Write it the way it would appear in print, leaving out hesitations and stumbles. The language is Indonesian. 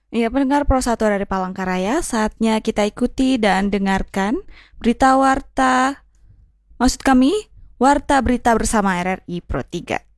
Iya, pendengar Pro 1 dari Palangkaraya, saatnya kita ikuti dan dengarkan berita warta, maksud kami, Warta Berita Bersama RRI Pro 3.